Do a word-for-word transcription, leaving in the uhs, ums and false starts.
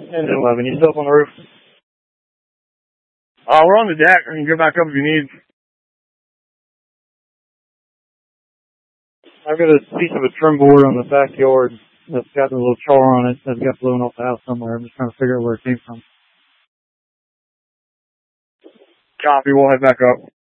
Engine eleven, you still up on the roof? Uh, we're on the deck. I can go back up if you need. I've got a piece of a trim board on the backyard that's got a little char on it that's got blown off the house somewhere. I'm just trying to figure out where it came from. Copy, we'll head back up.